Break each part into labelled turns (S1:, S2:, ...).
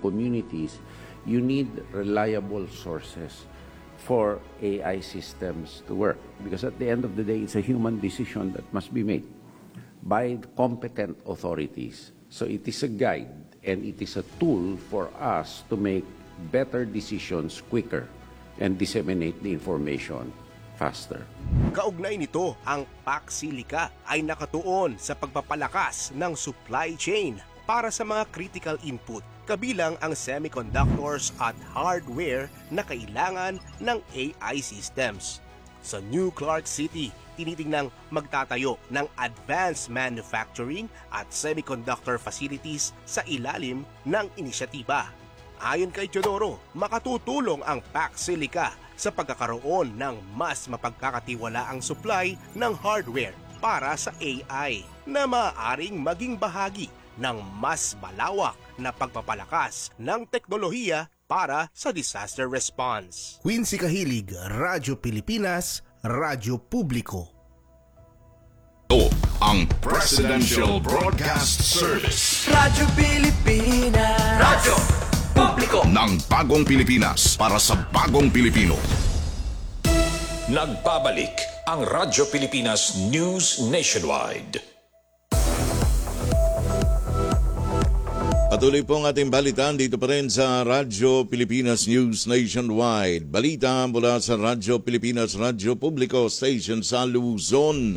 S1: communities, you need reliable sources for AI systems to work. Because at the end of the day, it's a human decision that must be made by competent authorities. So it is a guide and it is a tool for us to make better decisions quicker and disseminate the information faster.
S2: Kaugnay nito, ang Paxilica ay nakatuon sa pagpapalakas ng supply chain para sa mga critical input, kabilang ang semiconductors at hardware na kailangan ng AI systems. Sa New Clark City, tinitingnang magtatayo ng advanced manufacturing at semiconductor facilities sa ilalim ng inisyatiba. Ayon kay Teodoro, makatutulong ang Paxilica sa pagkakaroon ng mas mapagkakatiwalaang supply ng hardware para sa AI na maaaring maging bahagi ng mas malawak na pagpapalakas ng teknolohiya para sa disaster response.
S3: Quincy Kahilig, Radyo Pilipinas, Radyo Publiko.
S4: Ito ang Presidential Broadcast Service.
S5: Radyo Pilipinas. Radyo Publiko
S4: ng bagong Pilipinas para sa bagong Pilipino.
S6: Nagbabalik ang Radyo Pilipinas News Nationwide.
S7: Patuloy po ang ating balitaan dito pa rin sa Radyo Pilipinas News Nationwide. Balita mula sa Radyo Pilipinas Radyo Publiko Station sa Luzon.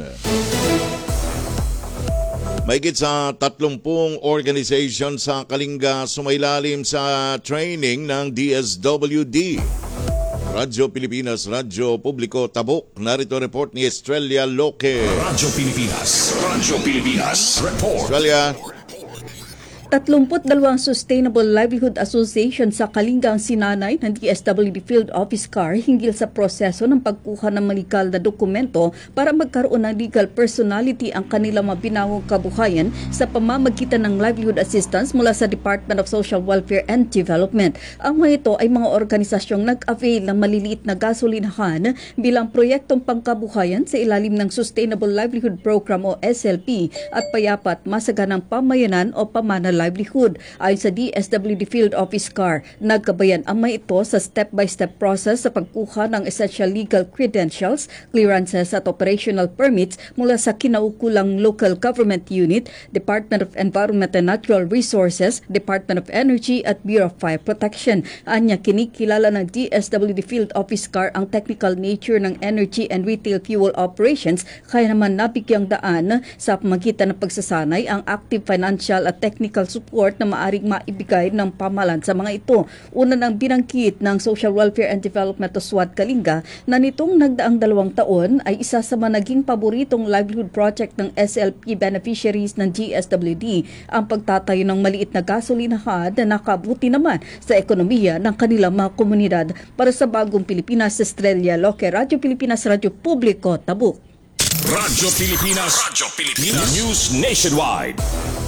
S7: Mahigit sa 30 organization sa Kalinga sumailalim sa training ng DSWD. Radyo Pilipinas, Radyo Publiko, Tabuk. Narito report ni Estrella Loque.
S6: Radyo Pilipinas Report.
S7: Estrella.
S8: 32 Sustainable Livelihood Association sa Kalinga ang sinanay ng DSWD Field Office Car hinggil sa proseso ng pagkuha ng legal na dokumento para magkaroon ng legal personality ang kanilang mabinawang kabuhayan sa pamamagitan ng livelihood assistance mula sa Department of Social Welfare and Development. Ang mga ito ay mga organisasyong nag-avail ng maliliit na gasolinahan bilang proyektong pangkabuhayan sa ilalim ng Sustainable Livelihood Program o SLP at payapat masaganang pamayanan o pamana livelihood. Ayon sa DSWD Field Office Car, nagkabayan ang may ito sa step-by-step process sa pagkuha ng essential legal credentials, clearances at operational permits mula sa kinaukulang local government unit, Department of Environment and Natural Resources, Department of Energy at Bureau of Fire Protection. Anya, kinikilala ng DSWD Field Office Car ang technical nature ng energy and retail fuel operations, kaya naman nabigyang daan sa pamagitan ng pagsasanay ang active financial at technical support na maaring maibigay ng pamahalaan sa mga ito. Una nang binangkit ng Social Welfare and Development o SWAT Kalinga na nitong nagdaang 2 taon ay isa sa mga naging paboritong livelihood project ng SLP beneficiaries ng DSWD ang pagtatayo ng maliit na gasolinahan na nakabuti naman sa ekonomiya ng kanilang mga komunidad. Para sa bagong Pilipinas, Estrella Loque, Radyo Pilipinas, Radyo Publiko, Tabuk.
S6: Radyo Pilipinas News Nationwide.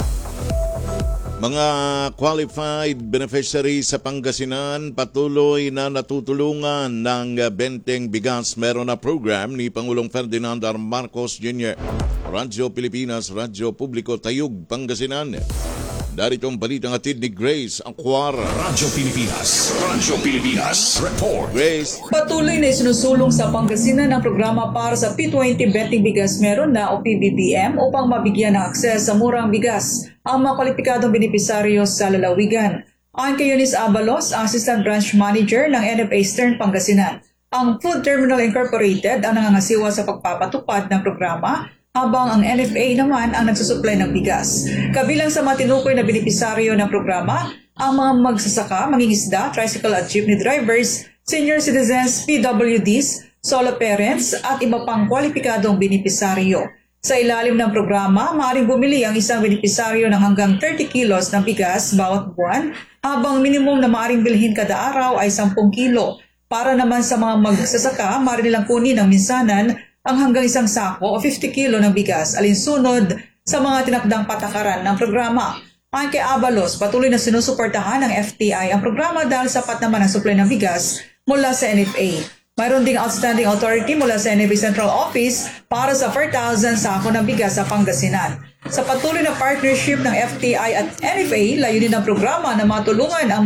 S7: Mga qualified beneficiaries sa Pangasinan patuloy na natutulungan ng benteng bigas meron na program ni Pangulong Ferdinand R. Marcos Jr. Radyo Pilipinas, Radyo Publiko, Tayug, Pangasinan. Darito ang balitang atid ni Grace Aquara.
S6: Radyo Pilipinas Report.
S7: Grace.
S9: Patuloy na isinusulong sa Pangasinan ang programa para sa P20 Betting Bigas Meron na o PBBM upang mabigyan ng akses sa murang bigas ang mga kwalipikadong benepisaryo sa lalawigan. Ayon kay Eunice Abalos, Assistant Branch Manager ng NFA Eastern Pangasinan, ang Food Terminal Incorporated ang nangangasiwa sa pagpapatupad ng programa habang ang NFA naman ang nagsusupply ng bigas. Kabilang sa matinukoy na benepisaryo ng programa, ang mga magsasaka, mangingisda, tricycle at jeepney drivers, senior citizens, PWDs, solo parents at iba pang kwalipikadong benepisaryo. Sa ilalim ng programa, maaaring bumili ang isang benepisaryo ng hanggang 30 kilos ng bigas bawat buwan, habang minimum na maaaring bilhin kada araw ay 10 kilo. Para naman sa mga magsasaka, maaari nilang kunin ng minsanan ang hanggang 1 sako o 50 kilo ng bigas alinsunod sa mga tinakdang patakaran ng programa. Ayon kay Abalos, patuloy na sinusuportahan ng FTI ang programa dahil sapat naman ang supply ng bigas mula sa NFA. Mayroon ding outstanding authority mula sa NFA Central Office para sa 4,000 sako ng bigas sa Pangasinan. Sa patuloy na partnership ng FTI at NFA, layunin ng programa na matulungan ang